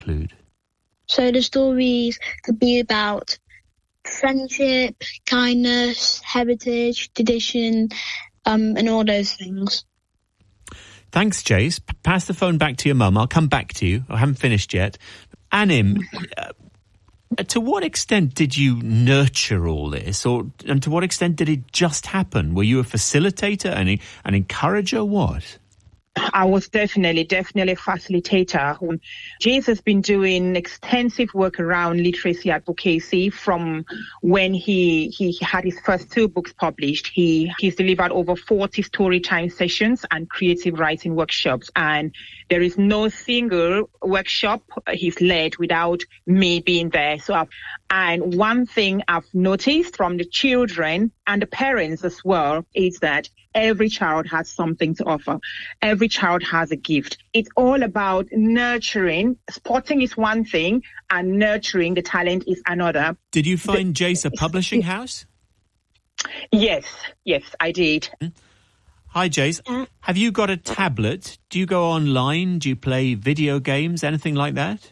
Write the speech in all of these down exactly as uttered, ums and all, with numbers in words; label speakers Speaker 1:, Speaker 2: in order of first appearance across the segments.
Speaker 1: include?
Speaker 2: So the stories could be about friendship, kindness, heritage, tradition, um, and all those things.
Speaker 1: Thanks, Jace. P- pass the phone back to your mum. I'll come back to you. I haven't finished yet. Anim, uh, to what extent did you nurture all this, or and to what extent did it just happen? Were you a facilitator, and an encourager? What?
Speaker 3: I was definitely, definitely a facilitator. Jace has been doing extensive work around literacy advocacy from when he he had his first two books published. He he's delivered over forty storytime sessions and creative writing workshops. And there is no single workshop he's led without me being there. So, I've, and one thing I've noticed from the children and the parents as well is that every child has something to offer. Every child has a gift. It's all about nurturing. Spotting is one thing, and nurturing the talent is another.
Speaker 1: Did you find the, Jace a publishing house?
Speaker 3: Yes, yes, I did.
Speaker 1: Hi, Jace. Uh, Have you got a tablet? Do you go online? Do you play video games? Anything like that?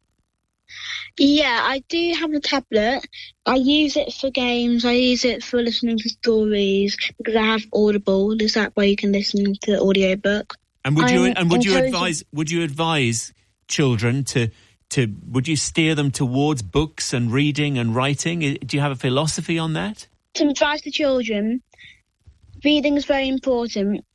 Speaker 2: Yeah, I do have a tablet. I use it for games. I use it for listening to stories because I have Audible. There's that way you can listen to the audiobook.
Speaker 1: And would you
Speaker 2: I'm
Speaker 1: and would you
Speaker 2: encouraging-
Speaker 1: advise would you advise children to to would you steer them towards books and reading and writing? Do you have a philosophy on that?
Speaker 2: To advise the children, reading is very important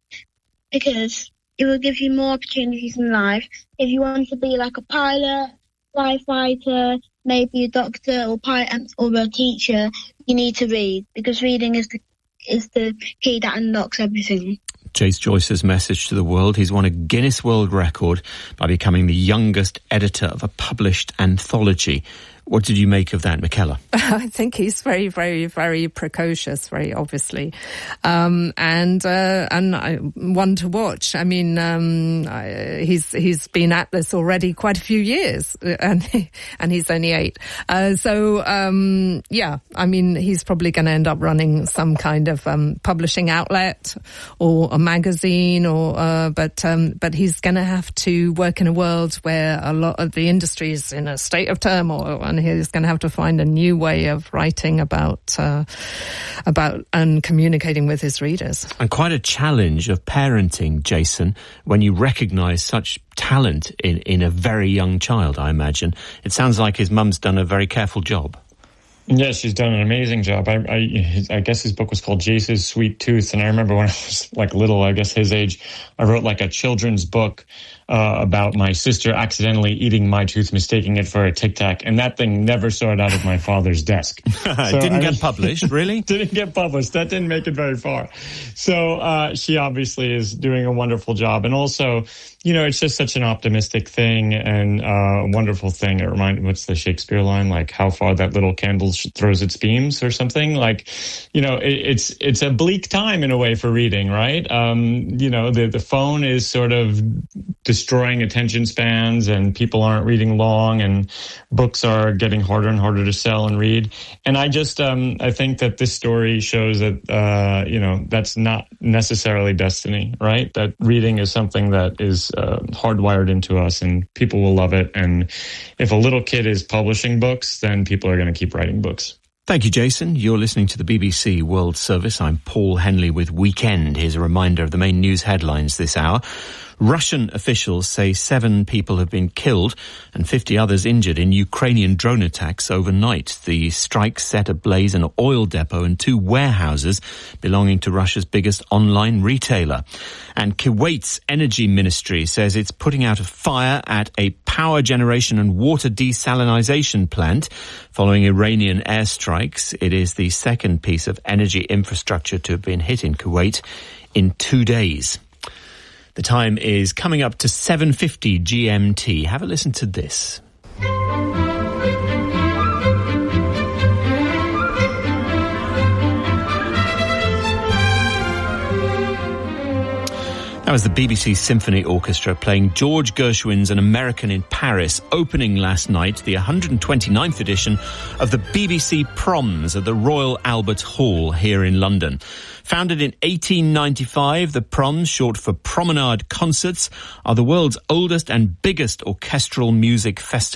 Speaker 2: because it will give you more opportunities in life. If you want to be like a pilot, firefighter, maybe a doctor or pilot or a teacher, you need to read because reading is the is the key that unlocks everything.
Speaker 1: Jace Joyce's message to the world. He's won a Guinness World Record by becoming the youngest editor of a published anthology. What did you make of that, Michaela?
Speaker 4: I think he's very, very, very precocious, very obviously, um, and uh, and I, one to watch. I mean, um, I, he's he's been at this already quite a few years, and he, and he's only eight. Uh, so um, yeah, I mean, he's probably going to end up running some kind of um, publishing outlet or a magazine, or uh, but um, but he's going to have to work in a world where a lot of the industry is in a state of turmoil, and he's going to have to find a new way of writing about uh, about and communicating with his readers.
Speaker 1: And quite a challenge of parenting, Jason, when you recognise such talent in, in a very young child, I imagine. It sounds like his mum's done a very careful job.
Speaker 5: Yeah, she's done an amazing job. I, I, I guess his book was called Jace's Sweet Tooth, and I remember when I was like little, I guess his age, I wrote like a children's book uh, about my sister accidentally eating my tooth, mistaking it for a Tic Tac, and that thing never saw it out of my father's desk.
Speaker 1: So, didn't I, get published, really?
Speaker 5: Didn't get published. That didn't make it very far. So uh, she obviously is doing a wonderful job, and also, you know, it's just such an optimistic thing and uh, a wonderful thing. It reminds, what's the Shakespeare line? Like, how far that little candle throws its beams or something. Like, you know, it, it's it's a bleak time in a way for reading, right? Um, you know, the, the phone is sort of destroying attention spans, and people aren't reading long, and books are getting harder and harder to sell and read. And I just, um, I think that this story shows that, uh, you know, that's not necessarily destiny, right? That reading is something that is uh, hardwired into us, and people will love it. And if a little kid is publishing books, then people are going to keep writing books.
Speaker 1: Thank you, Jason. You're listening to the B B C World Service. I'm Paul Henley with Weekend. Here's a reminder of the main news headlines this hour. Russian officials say seven people have been killed and fifty others injured in Ukrainian drone attacks overnight. The strikes set ablaze an oil depot and two warehouses belonging to Russia's biggest online retailer. And Kuwait's energy ministry says it's putting out a fire at a power generation and water desalinization plant following Iranian airstrikes. It is the second piece of energy infrastructure to have been hit in Kuwait in two days. The time is coming up to seven fifty G M T. Have a listen to this. That was the B B C Symphony Orchestra playing George Gershwin's An American in Paris, opening last night the one hundred twenty-ninth edition of the B B C Proms at the Royal Albert Hall here in London. Founded in eighteen ninety-five, the Proms, short for Promenade Concerts, are the world's oldest and biggest orchestral music festival.